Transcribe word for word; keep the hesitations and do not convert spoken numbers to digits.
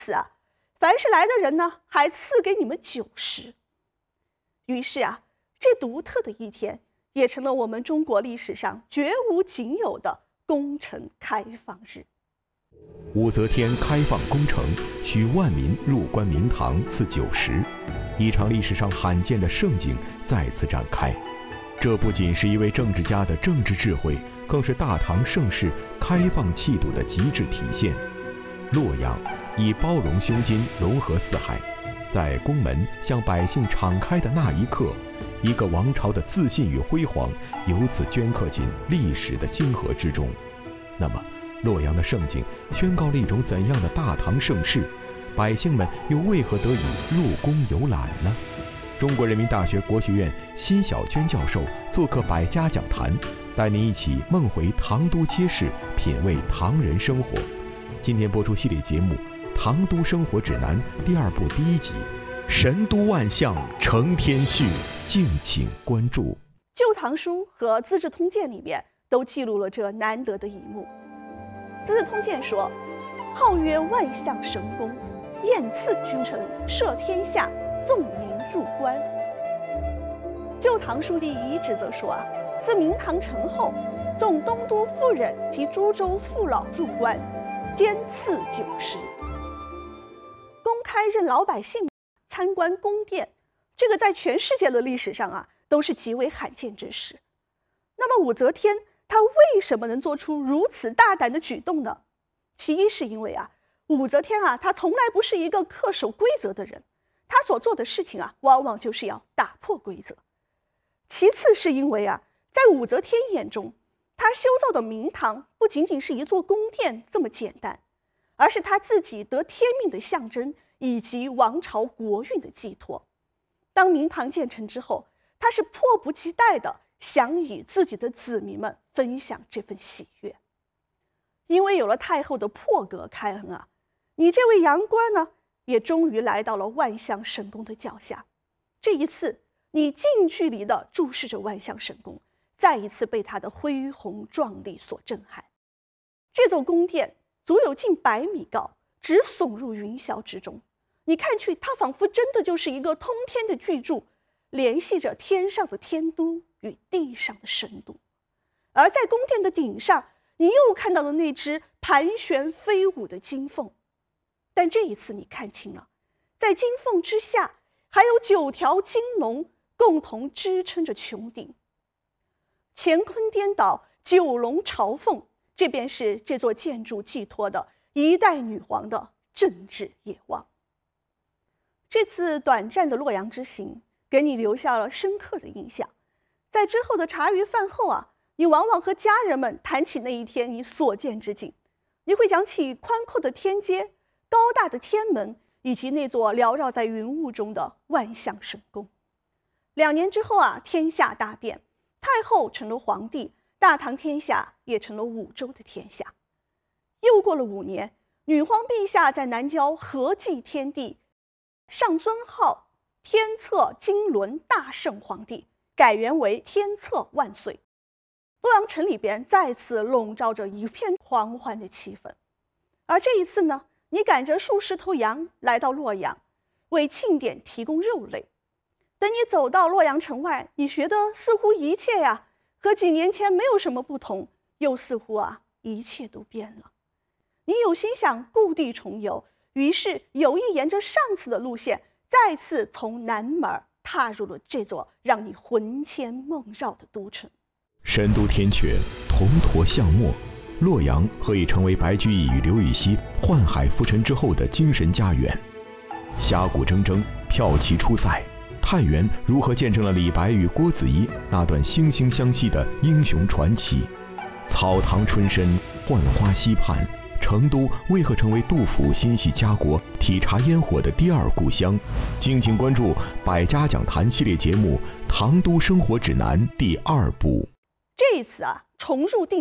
此啊，凡是来的人呢，还赐给你们酒食。于是啊，这独特的一天也成了我们中国历史上绝无仅有的宫城开放日。 武则天开放宫城，许万民入关明堂赐酒食，一场历史上罕见的盛景再次展开。这不仅是一位政治家的政治智慧，更是大唐盛世开放气度的极致体现。洛阳以包容胸襟，融合四海，在宫门向百姓敞开的那一刻，一个王朝的自信与辉煌由此镌刻进历史的星河之中。那么洛阳的盛景宣告了一种怎样的大唐盛世？百姓们又为何得以入宫游览呢？中国人民大学国学院辛晓娟教授做客百家讲坛，带您一起梦回唐都街市，品味唐人生活。今天播出系列节目《唐都生活指南》第二部第一集《神都万象承天序》，敬请关注。 旧唐书和资治通鉴里面都记录了这难得的一幕。资治通鉴说，号曰万象神功，宴赐君臣，摄天下，纵民入关。旧唐书第遗旨则说啊，自明堂成后，纵东都妇人及诸州父老入关，兼赐酒食。公开任老百姓参观宫殿，这个在全世界的历史上啊，都是极为罕见之事。那么武则天她为什么能做出如此大胆的举动呢？其一是因为啊，武则天啊，她从来不是一个恪守规则的人，她所做的事情啊，往往就是要打破规则。其次是因为啊，在武则天眼中，她修造的明堂不仅仅是一座宫殿这么简单，而是她自己得天命的象征，以及王朝国运的寄托。当明堂建成之后，她是迫不及待的想与自己的子民们分享这份喜悦。因为有了太后的破格开恩啊，你这位阳关呢，也终于来到了万象神宫的脚下。这一次，你近距离地注视着万象神宫，再一次被它的恢宏壮丽所震撼。这座宫殿足有近百米高，直耸入云霄之中。你看去，它仿佛真的就是一个通天的巨柱，联系着天上的天都与地上的神都。而在宫殿的顶上，你又看到了那只盘旋飞舞的金凤。但这一次你看清了，在金凤之下还有九条金龙共同支撑着穹顶。乾坤颠倒，九龙朝凤，这便是这座建筑寄托的一代女皇的政治野望。这次短暂的洛阳之行给你留下了深刻的印象。在之后的茶余饭后啊，你往往和家人们谈起那一天你所见之景，你会讲起宽阔的天阶、高大的天门，以及那座缭绕在云雾中的万象神宫。两年之后啊，天下大变，太后成了皇帝，大唐天下也成了五州的天下。又过了五年，女皇陛下在南郊合祭天地，上尊号天策金轮大圣皇帝，改元为天策万岁。洛阳城里边再次笼罩着一片狂欢的气氛。而这一次呢，你赶着数十头羊来到洛阳，为庆典提供肉类。等你走到洛阳城外，你觉得似乎一切呀和几年前没有什么不同，又似乎啊一切都变了。你有心想故地重游，于是有意沿着上次的路线，再次从南门踏入了这座让你魂牵梦绕的都城。 神都天阙，铜驼巷陌，洛阳何以成为白居易与刘禹锡宦海浮沉之后的精神家园？侠骨铮铮，骠骑出塞，太原如何见证了李白与郭子仪那段惺惺相惜的英雄传奇？草堂春深，浣花溪畔，成都为何成为杜甫心系家国、体察烟火的第二故乡？敬请关注百家讲坛系列节目《唐都生活指南》第二部。 这一次啊，重入定